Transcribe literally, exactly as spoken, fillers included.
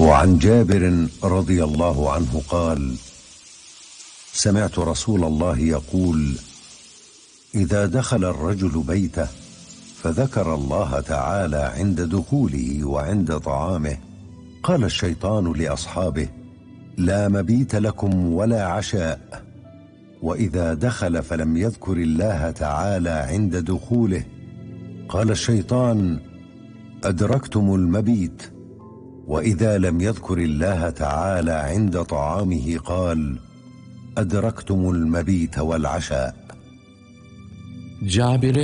وعن جابر رضي الله عنه قال: سمعت رسول الله يقول: إذا دخل الرجل بيته فذكر الله تعالى عند دخوله وعند طعامه، قال الشيطان لأصحابه: لا مبيت لكم ولا عشاء. وإذا دخل فلم يذكر الله تعالى عند دخوله، قال الشيطان: أدركتم المبيت. وإذا لم يذكر الله تعالى عند طعامه، قال: أدركتم المبيت والعشاء. جابر